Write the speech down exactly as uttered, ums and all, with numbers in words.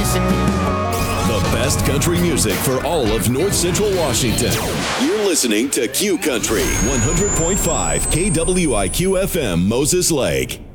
The best country music for all of North Central Washington. You're listening to Q Country, one hundred point five K W I Q F M, Moses Lake.